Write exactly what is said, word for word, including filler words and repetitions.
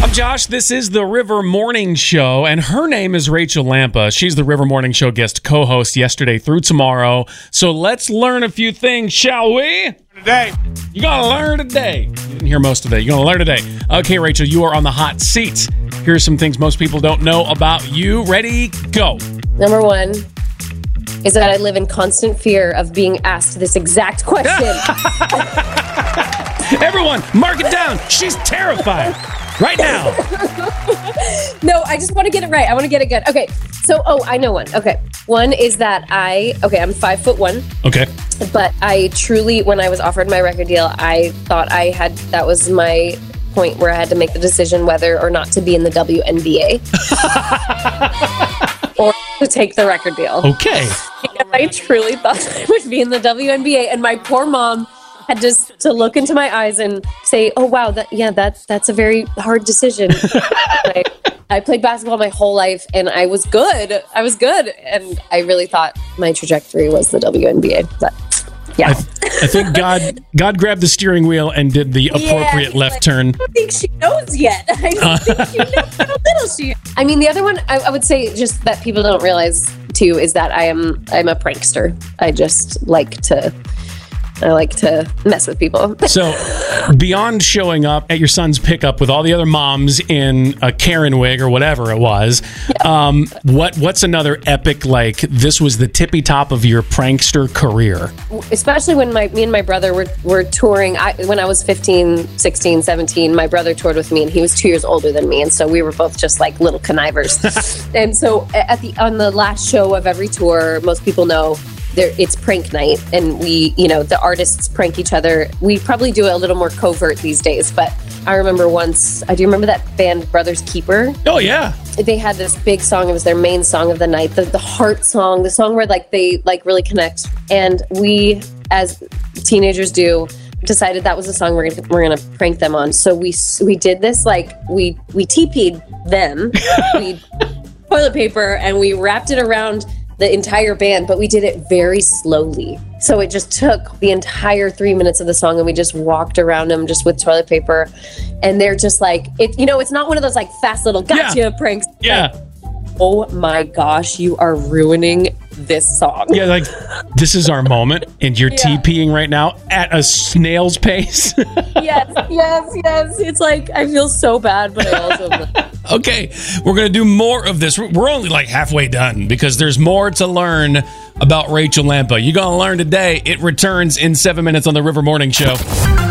I'm Josh. This is the River Morning Show, and her name is Rachel Lampa. She's the River Morning Show guest co-host yesterday through tomorrow. So let's learn a few things, shall we? Today. You're going to learn today. You didn't hear most of it. You're going to learn today. Okay, Rachel, you are on the hot seat. Here are some things most people don't know about you. Ready? Go. Number one is that I live in constant fear of being asked this exact question. Everyone, mark it down. She's terrified. Right now. No, I just want to get it right. I want to get it good. Okay. So, oh, I know one. Okay. One is that I, okay, I'm five foot one. Okay. But I truly, when I was offered my record deal, I thought I had, that was my point where I had to make the decision whether or not to be in the W N B A or to take the record deal. Okay. Because I truly thought I would be in the W N B A, and my poor mom had just to look into my eyes and say, "Oh wow, that yeah, that's that's a very hard decision." I, I played basketball my whole life, and I was good. I was good, and I really thought my trajectory was the W N B A. But yeah, I, th- I think God God grabbed the steering wheel and did the appropriate yeah, left like, turn. I don't think she knows yet. I don't uh, think she knows how little she is. I mean, the other one I, I would say just that people don't realize too is that I am I'm a prankster. I just like to. I like to mess with people. So, beyond showing up at your son's pickup with all the other moms in a Karen wig or whatever it was, yeah. um, what what's another epic, like, this was the tippy top of your prankster career? Especially when my me and my brother were, were touring. I, when I was fifteen, sixteen, seventeen, my brother toured with me, and he was two years older than me. And so we were both just like little connivers. And so at the on the last show of every tour, most people know, There, it's prank night, and we, you know, the artists prank each other. We probably do it a little more covert these days, but I remember once, I do remember that band Brothers Keeper. Oh, yeah. They had this big song. It was their main song of the night, the, the heart song, the song where like they like really connect. And we, as teenagers do, decided that was the song we're gonna, we're gonna prank them on. So we we did this, like we we T P'd them, we toilet paper, and we wrapped it around the entire band, but we did it very slowly. So it just took the entire three minutes of the song, and we just walked around them just with toilet paper. And they're just like, it, you know, it's not one of those like fast little gotcha yeah. pranks. Yeah. Like, oh my gosh, you are ruining this song. Yeah, like, this is our moment, and you're yeah. TPing right now at a snail's pace. Yes, yes, yes. It's like, I feel so bad, but I also... Okay, we're going to do more of this. We're only like halfway done because there's more to learn about Rachel Lampa. You're going to learn today. It returns in seven minutes on the River Morning Show.